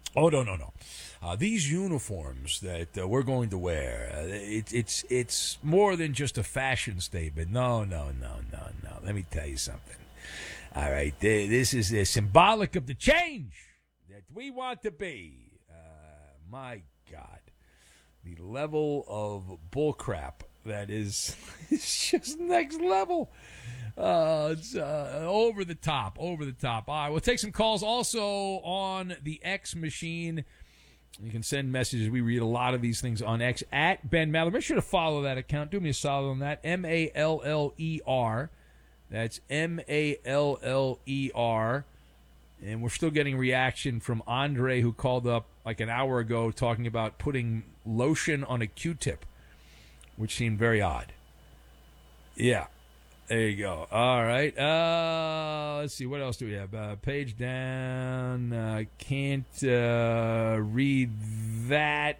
Oh, no, no, no. These uniforms that we're going to wear, it's more than just a fashion statement. No, no, no, no, no. Let me tell you something. All right, this is symbolic of the change that we want to be. My God, the level of bullcrap that is it's just next level. It's over the top, over the top. All right, we'll take some calls also on the X machine. You can send messages. We read a lot of these things on X at Ben Maller. Make sure to follow that account. Do me a solid on that. Maller. That's Maller. And we're still getting reaction from Andre, who called up like an hour ago talking about putting lotion on a Q-tip, which seemed very odd. Yeah. There you go. All right. Let's see. What else do we have? Page down. Can't read that.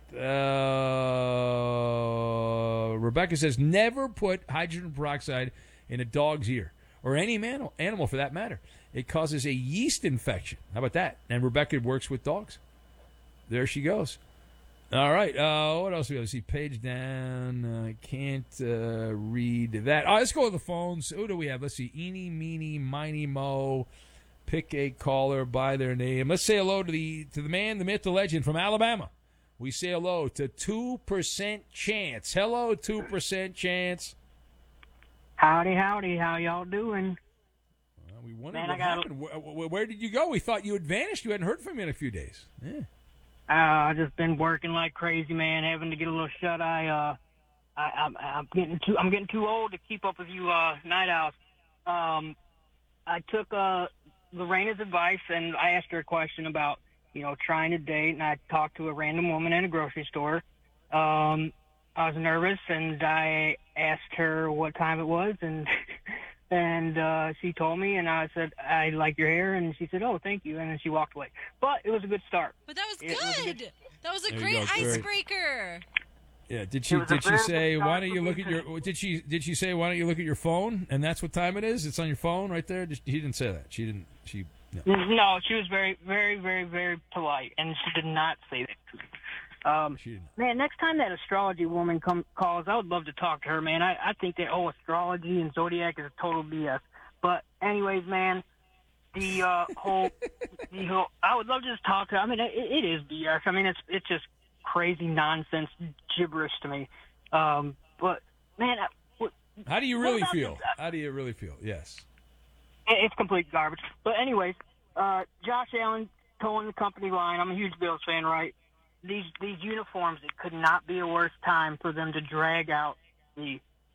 Rebecca says, never put hydrogen peroxide in a dog's ear, or any animal for that matter. It causes a yeast infection. How about that? And Rebecca works with dogs. There she goes. All right. What else do we have? See, page down. Can't read that. All right, let's go with the phones. Who do we have? Let's see. Eeny, meeny, miny, mo. Pick a caller by their name. Let's say hello to the man, the myth, the legend from Alabama. We say hello to 2% Chance. Hello, 2% Chance. Howdy, howdy. How y'all doing? We wondered what happened. Where did you go? We thought you had vanished. You hadn't heard from you in a few days. Yeah. I've just been working like crazy, man. Having to get a little shut eye. I'm getting too old to keep up with you night owls. I took Lorena's advice and I asked her a question about trying to date, and I talked to a random woman in a grocery store. I was nervous and I asked her what time it was, and she told me, and I said, I like your hair, and she said, oh, thank you, and then she walked away. But it was a good start. But that was good. That was a great icebreaker. Yeah. Did she say why don't you look at your? Did she say why don't you look at your phone? And that's what time it is. It's on your phone right there. He didn't say that. She didn't. No, she was very, very, very, very polite, and she did not say that to me. Man, next time that astrology woman calls, I would love to talk to her, man. I think that, astrology and zodiac is a total BS. But anyways, man, the whole, I would love to just talk to her. I mean, it is BS. I mean, it's just crazy nonsense gibberish to me. But, man. How do you really feel? How do you really feel? Yes. It's complete garbage. But anyways, Josh Allen towing the company line. I'm a huge Bills fan, right? These uniforms, it could not be a worse time for them to drag out the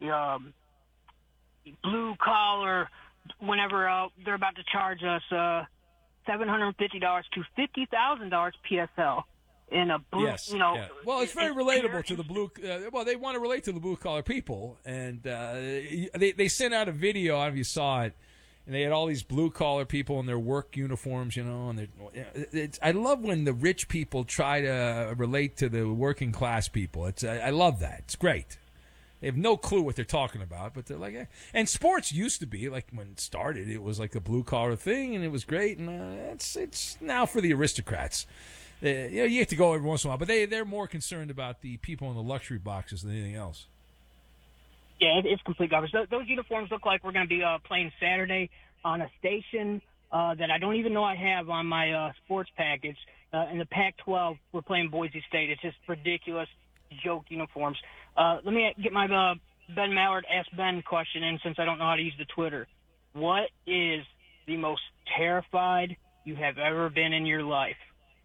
blue collar whenever they're about to charge us $750 to $50,000 PSL in a blue. Yes. Well, it's very relatable to the blue. They want to relate to the blue collar people, and they sent out a video. I don't know if you saw it. And they had all these blue-collar people in their work uniforms, and I love when the rich people try to relate to the working-class people. I love that. It's great. They have no clue what they're talking about, but they're like, eh. And sports used to be, like when it started, it was like a blue-collar thing, and it was great, and it's now for the aristocrats. You have to go every once in a while, but they're more concerned about the people in the luxury boxes than anything else. Yeah, it's complete garbage. Those uniforms look like we're going to be playing Saturday on a station that I don't even know I have on my sports package. In the Pac-12, we're playing Boise State. It's just ridiculous joke uniforms. Let me get my Ben Mallard Ask Ben question in, since I don't know how to use the Twitter. What is the most terrified you have ever been in your life?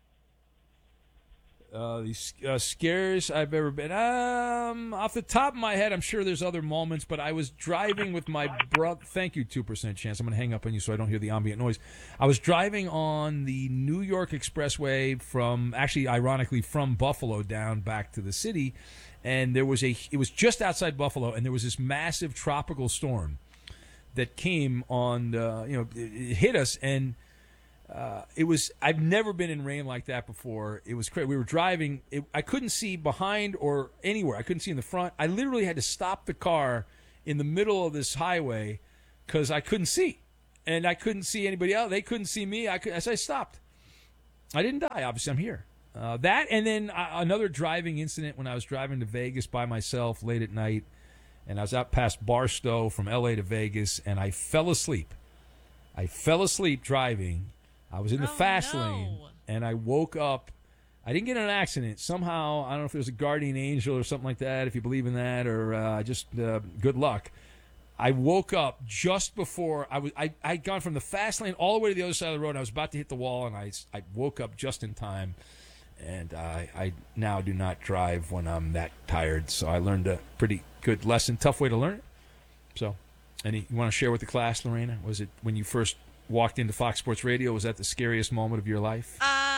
The scariest I've ever been. Off the top of my head, I'm sure there's other moments, but I was driving with my brother. Thank you, 2% Chance. I'm going to hang up on you so I don't hear the ambient noise. I was driving on the New York Expressway ironically, from Buffalo down back to the city, and it was just outside Buffalo, and there was this massive tropical storm that came on, it hit us, and I've never been in rain like that before. It was crazy. We were driving. I couldn't see behind or anywhere. I couldn't see in the front. I literally had to stop the car in the middle of this highway because I couldn't see. And I couldn't see anybody else. They couldn't see me. So I stopped. I didn't die. Obviously, I'm here. That and then another driving incident when I was driving to Vegas by myself late at night, and I was out past Barstow from L.A. to Vegas, and I fell asleep. I fell asleep driving. I was in the fast lane, and I woke up. I didn't get in an accident. Somehow, I don't know if it was a guardian angel or something like that, if you believe in that, or just good luck. I woke up just before I'd gone from the fast lane all the way to the other side of the road. And I was about to hit the wall, and I woke up just in time. And I now do not drive when I'm that tired. So I learned a pretty good lesson. Tough way to learn it. So, you want to share with the class, Lorena? Was it when you first walked into Fox Sports Radio? Was that the scariest moment of your life?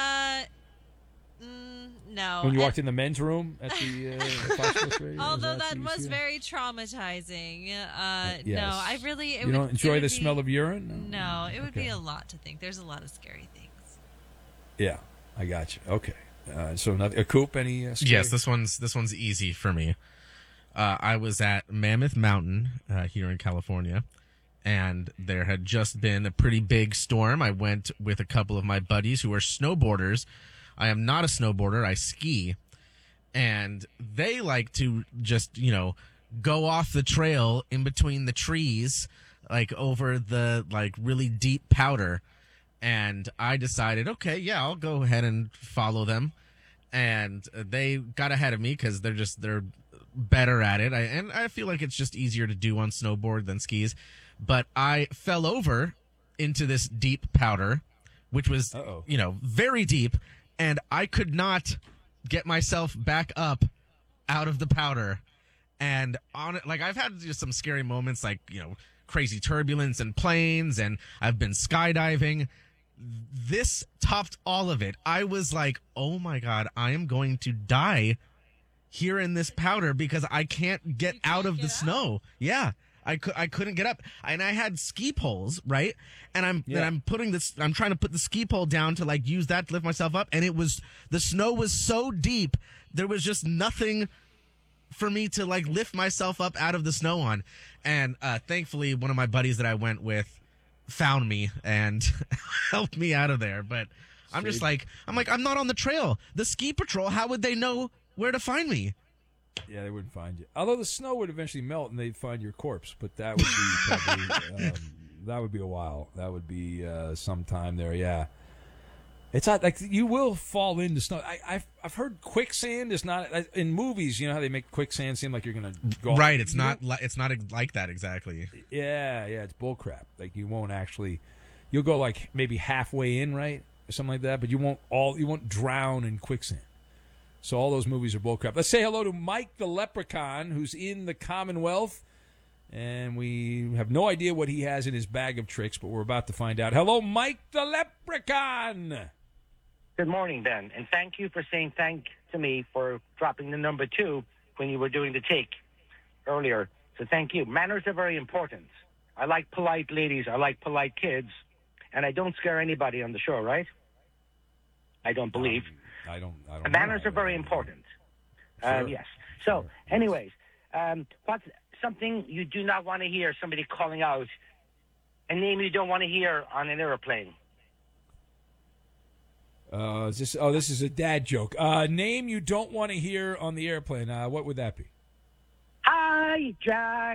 No. When you walked in the men's room at the Fox Sports Radio? Although that was very traumatizing. Yes. No, I really... You don't enjoy the smell of urine? No, it would be a lot to think. There's a lot of scary things. Yeah, I got you. Okay. So, Coop, any scary? Yes, this one's easy for me. I was at Mammoth Mountain here in California, and there had just been a pretty big storm. I went with a couple of my buddies who are snowboarders. I am not a snowboarder. I ski. And they like to just, go off the trail in between the trees, like over the really deep powder. And I decided, okay, yeah, I'll go ahead and follow them. And they got ahead of me because they're better at it. And I feel like it's just easier to do on snowboard than skis. But I fell over into this deep powder, which was, very deep. And I could not get myself back up out of the powder. And I've had just some scary moments, crazy turbulence in planes, and I've been skydiving. This topped all of it. I was like, oh my God, I am going to die here in this powder because I can't get out of the snow. Yeah. I couldn't get up, and I had ski poles, right? And I'm trying to put the ski pole down to use that to lift myself up, and the snow was so deep, there was just nothing for me to lift myself up out of the snow on. And thankfully, one of my buddies that I went with found me and helped me out of there. But I'm just I'm not on the trail. The ski patrol, how would they know where to find me? Yeah, they wouldn't find you. Although the snow would eventually melt and they'd find your corpse, but that would be probably that would be a while. That would be sometime there. Yeah, it's not you will fall into snow. I've heard quicksand is not in movies. You know how they make quicksand seem like you're gonna go right. It's not like that exactly. Yeah, it's bullcrap. You won't actually. You'll go maybe halfway in, right, or something like that, but you won't drown in quicksand. So all those movies are bullcrap. Let's say hello to Mike the Leprechaun, who's in the Commonwealth. And we have no idea what he has in his bag of tricks, but we're about to find out. Hello, Mike the Leprechaun. Good morning, Ben. And thank you for saying thank to me for dropping the number 2 when you were doing the take earlier. So thank you. Manners are very important. I like polite ladies. I like polite kids. And I don't scare anybody on the show, right? I don't believe. I don't Manners are very important. Sure. Yes. So, anyways, what's something you do not want to hear somebody calling out? A name you don't want to hear on an airplane. This is a dad joke. Name you don't want to hear on the airplane. What would that be? Hi, Jack.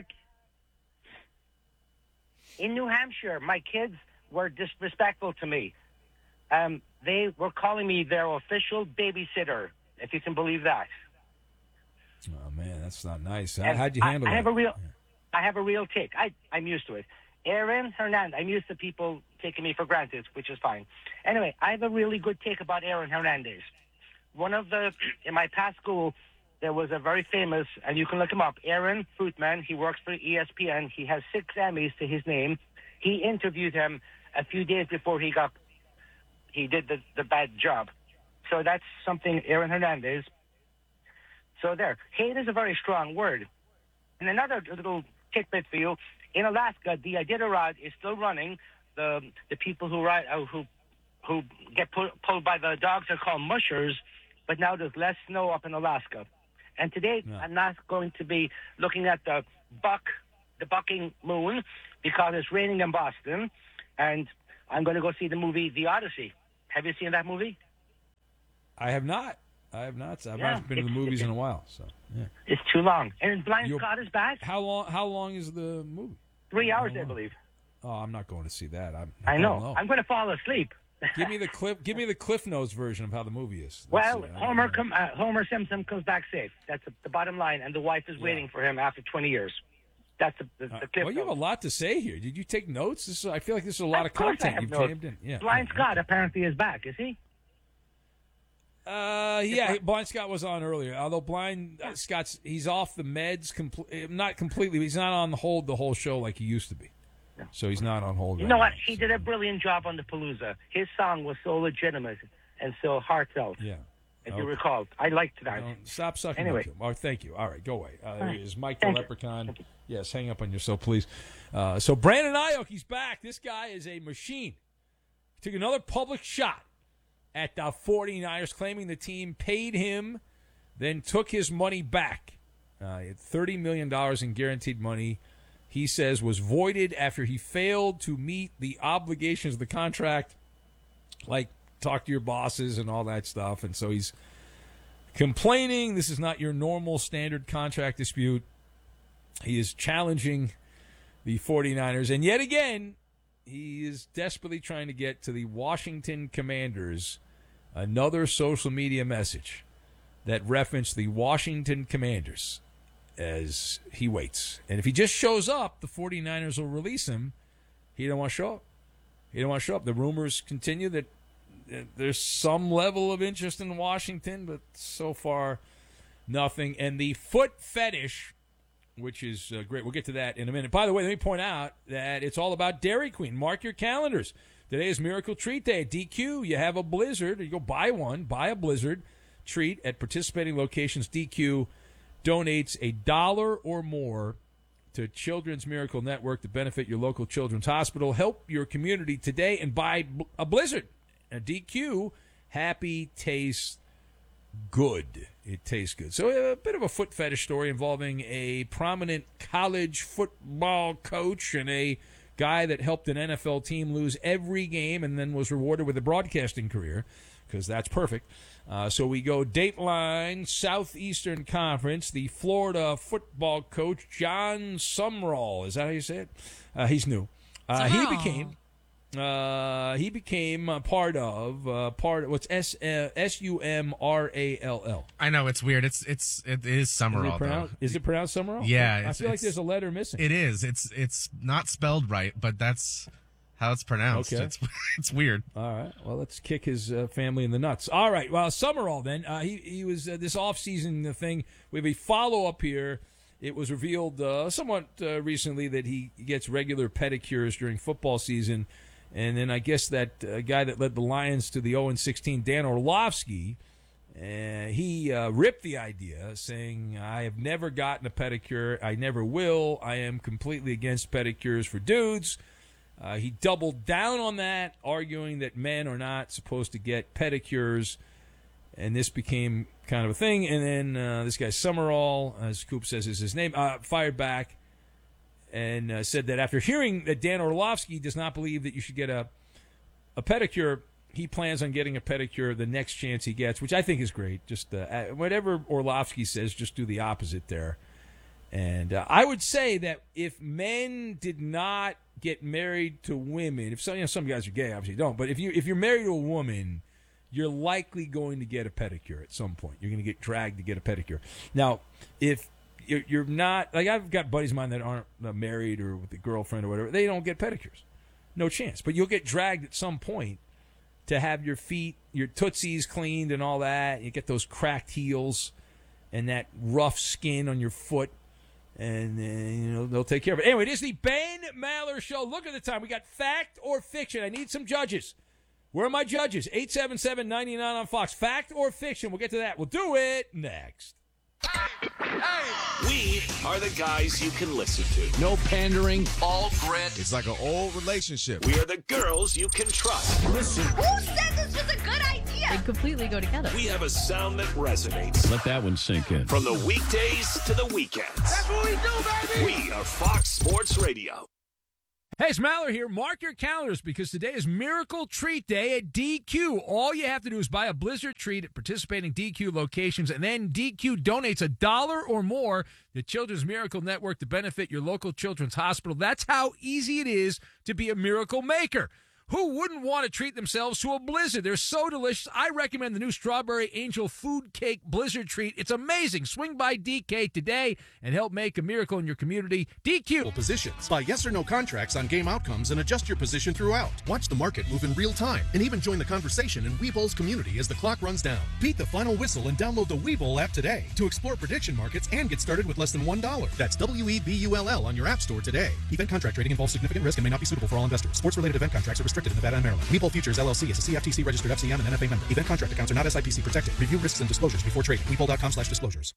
In New Hampshire, my kids were disrespectful to me. They were calling me their official babysitter, if you can believe that. Oh man, that's not nice. How'd you handle that? I have a real take. I'm used to it. Aaron Hernandez. I'm used to people taking me for granted, which is fine. Anyway, I have a really good take about Aaron Hernandez. In my past school, there was a very famous, and you can look him up, Aaron Fruitman. He works for ESPN. He has 6 Emmys to his name. He interviewed him a few days before he did the bad job. So that's something, Aaron Hernandez. So there. Hate is a very strong word. And another little tidbit for you. In Alaska, the Iditarod is still running. The people who ride who get pulled by the dogs are called mushers, but now there's less snow up in Alaska. And today I'm not going to be looking at the bucking moon because it's raining in Boston, and I'm going to go see the movie The Odyssey. Have you seen that movie? I have not. I've not been to the movies in a while. So yeah. It's too long. And Blind Scott is back. How long is the movie? 3 hours, I believe. Oh, I'm not going to see that. I know. I'm going to fall asleep. Give me the Cliff Notes version of how the movie is. Well, Homer Simpson comes back safe. That's the bottom line, and the wife is waiting for him after 20 years. That's the Cliff Well, you have a lot to say here. Did you take notes? I feel like this is a lot of content you've jammed in. Yeah. Blind Scott apparently is back. Is he? Yeah, Blind Scott was on earlier. Although Blind Scott's he's off the meds, not completely. But he's not on hold the whole show like he used to be. So he's not on hold. You know what? He did a brilliant job on the Palooza. His song was so legitimate and so heartfelt. Yeah. If you recall, I liked that. Stop sucking anyway. up to him. Oh, thank you. All right, go away. There he is, Mike the Leprechaun. Yes, hang up on yourself, please. So Brandon Ayoki's back. This guy is a machine. He took another public shot at the 49ers, claiming the team paid him, then took his money back. He had $30 million in guaranteed money. He says was voided after he failed to meet the obligations of the contract, like talk to your bosses and all that stuff. And so he's complaining this is not your normal standard contract dispute. He is challenging the 49ers. And yet again, he is desperately trying to get to the Washington Commanders another social media message that referenced the Washington Commanders as he waits. And if he just shows up, the 49ers will release him. He don't want to show up. He don't want to show up. The rumors continue that there's some level of interest in Washington, but so far, nothing. And the foot fetish, which is great. We'll get to that in a minute. By the way, let me point out that it's all about Dairy Queen. Mark your calendars. Today is Miracle Treat Day at DQ. You have a Blizzard. You go buy one. Buy a Blizzard treat at participating locations. DQ donates $1 or more to Children's Miracle Network to benefit your local children's hospital. Help your community today and buy a Blizzard. A DQ, happy tastes good. It tastes good. So a bit of a foot fetish story involving a prominent college football coach and a guy that helped an NFL team lose every game and then was rewarded with a broadcasting career, because that's perfect. So we go Dateline, Southeastern Conference, the Florida football coach, John Sumrall. Is that how you say it? He's new. He became part of what's Sumrall. I know, it's weird. It is Summerall. Is it pronounced Summerall? Yeah, I feel like there's a letter missing. It is. It's not spelled right, but that's how it's pronounced. Okay. It's weird. All right. Well, let's kick his family in the nuts. All right. Well, Summerall then. He was this offseason thing. We have a follow-up here. It was revealed somewhat recently that he gets regular pedicures during football season. And then I guess that guy that led the Lions to the 0-16, Dan Orlovsky, he ripped the idea, saying, I have never gotten a pedicure. I never will. I am completely against pedicures for dudes. He doubled down on that, arguing that men are not supposed to get pedicures. And this became kind of a thing. And then this guy Summerall, as Coop says is his name, fired back. And said that after hearing that Dan Orlovsky does not believe that you should get a pedicure, he plans on getting a pedicure the next chance he gets, which I think is great. Just whatever Orlovsky says, just do the opposite there. And I would say that if men did not get married to women, if some guys are gay, obviously don't, but if you're married to a woman, you're likely going to get a pedicure at some point. You're going to get dragged to get a pedicure. Now, if you're not, like, I've got buddies of mine that aren't married or with a girlfriend or whatever, they don't get pedicures. No chance. But you'll get dragged at some point to have your feet, your tootsies cleaned and all that. You get those cracked heels and that rough skin on your foot, and they'll take care of it. Anyway, it is the Ben Maller Show. Look at the time. We got fact or fiction. I need some judges. Where are my judges? 877-99 on Fox. Fact or fiction? We'll get to that. We'll do it next. We are the guys you can listen to. No pandering. All grit. It's like an old relationship. We are the girls you can trust. Listen. Who said this was a good idea? They completely go together. We have a sound that resonates. Let that one sink in. From the weekdays to the weekends. That's what we do, baby. We are Fox Sports Radio. Hey, it's Maller here. Mark your calendars because today is Miracle Treat Day at DQ. All you have to do is buy a Blizzard treat at participating DQ locations, and then DQ donates $1 or more to Children's Miracle Network to benefit your local children's hospital. That's how easy it is to be a miracle maker. Who wouldn't want to treat themselves to a Blizzard? They're so delicious. I recommend the new Strawberry Angel Food Cake Blizzard treat. It's amazing. Swing by DK today and help make a miracle in your community. DQ. Positions. Buy yes or no contracts on game outcomes and adjust your position throughout. Watch the market move in real time and even join the conversation in Weebowl's community as the clock runs down. Beat the final whistle and download the Weebowl app today to explore prediction markets and get started with less than $1. That's WEBULL on your app store today. Event contract trading involves significant risk and may not be suitable for all investors. Sports-related event contracts are restricted in Nevada and Maryland. Webull Futures LLC is a CFTC registered FCM and NFA member. Event contract accounts are not SIPC protected. Review risks and disclosures before trading. Webull.com/disclosures.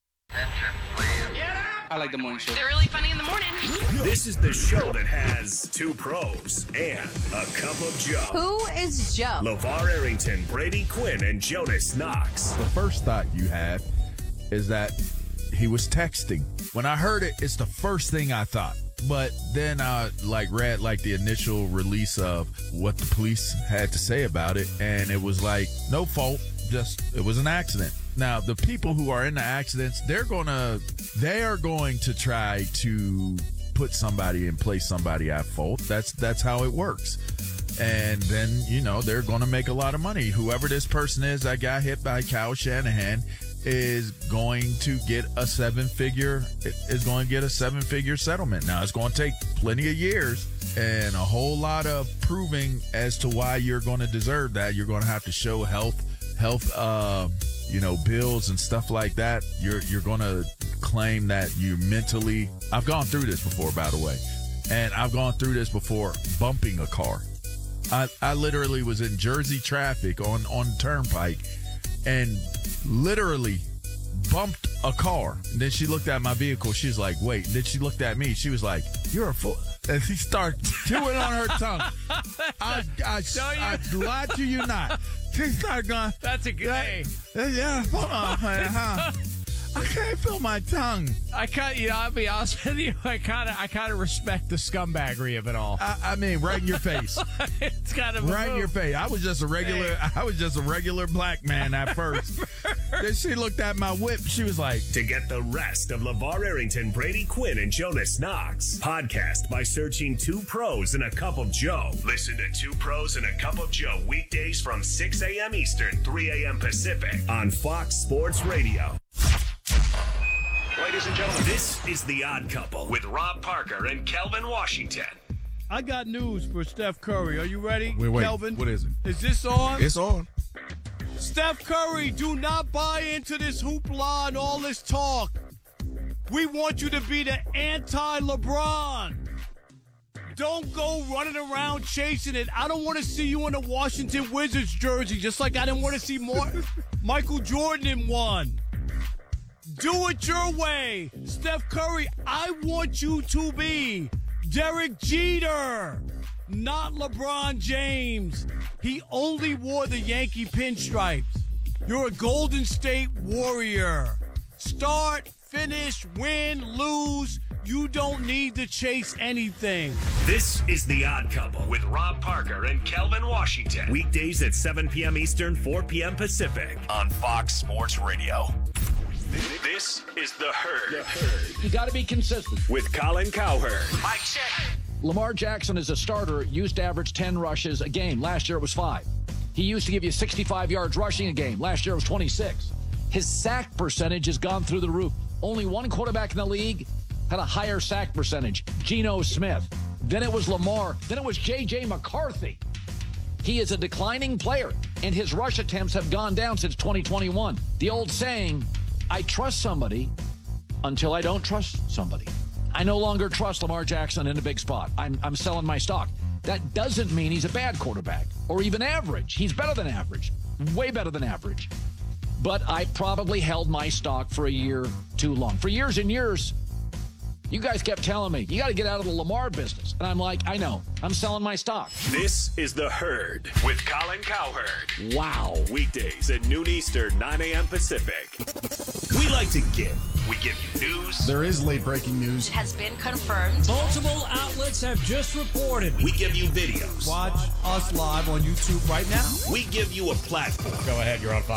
I like the morning show. They're really funny in the morning. This is the show that has two pros and a cup of Joe. Who is Joe? LeVar Arrington, Brady Quinn, and Jonas Knox. The first thought you have is that he was texting. When I heard it, it's the first thing I thought. But then I read the initial release of what the police had to say about it, and it was like no fault, just it was an accident. Now the people who are in the accidents, they are going to try to put somebody and place somebody at fault. That's how it works. And then they're going to make a lot of money. Whoever this person is that got hit by Kyle Shanahan is going to get a seven-figure settlement. Now, it's going to take plenty of years and a whole lot of proving as to why you're going to deserve that. You're going to have to show health, bills and stuff like that. You're going to claim that you mentally. I've gone through this before, by the way, and I've gone through this before bumping a car. I literally was in Jersey traffic on Turnpike and literally bumped a car. And then she looked at my vehicle. She's like, wait. And then she looked at me. She was like, you're a fool. And she started chewing on her tongue. I lied to you not. She started going, That's a good day. Yeah, I can't feel my tongue. I'll be honest with you. I kind of respect the scumbaggery of it all. I mean, right in your face. It's kind of right in your face. I was just a regular black man at first. Then she looked at my whip. She was like, To get the rest of LeVar Arrington, Brady Quinn, and Jonas Knox, podcast by searching Two Pros and a Cup of Joe. Listen to Two Pros and a Cup of Joe weekdays from 6 a.m. Eastern, 3 a.m. Pacific on Fox Sports Radio. Ladies and gentlemen, this is The Odd Couple with Rob Parker and Kelvin Washington. I got news for Steph Curry. Are you ready, wait, Kelvin? What is it? Is this on? It's on. Steph Curry, do not buy into this hoopla and all this talk. We want you to be the anti-LeBron. Don't go running around chasing it. I don't want to see you in a Washington Wizards jersey, just like I didn't want to see more Michael Jordan in one. Do it your way. Steph Curry, I want you to be Derek Jeter, not LeBron James. He only wore the Yankee pinstripes. You're a Golden State Warrior. Start, finish, win, lose. You don't need to chase anything. This is The Odd Couple with Rob Parker and Kelvin Washington. Weekdays at 7 p.m. Eastern, 4 p.m. Pacific on Fox Sports Radio. This is The Herd. You got to be consistent. With Colin Cowherd. Mike check. Lamar Jackson as a starter used to average 10 rushes a game. Last year it was 5. He used to give you 65 yards rushing a game. Last year it was 26. His sack percentage has gone through the roof. Only one quarterback in the league had a higher sack percentage, Geno Smith. Then it was Lamar. Then it was J.J. McCarthy. He is a declining player, and his rush attempts have gone down since 2021. The old saying, I trust somebody until I don't trust somebody. I no longer trust Lamar Jackson in a big spot. I'm selling my stock. That doesn't mean he's a bad quarterback or even average. He's better than average, way better than average. But I probably held my stock for a year too long. For years and years, You guys kept telling me, you got to get out of the Lamar business. And I'm like, I know. I'm selling my stock. This is The Herd with Colin Cowherd. Wow. Weekdays at noon Eastern, 9 a.m. Pacific. We like to give. We give you news. There is late breaking news. It has been confirmed. Multiple outlets have just reported. We give you videos. Watch us live on YouTube right now. We give you a platform. Go ahead, you're on fire.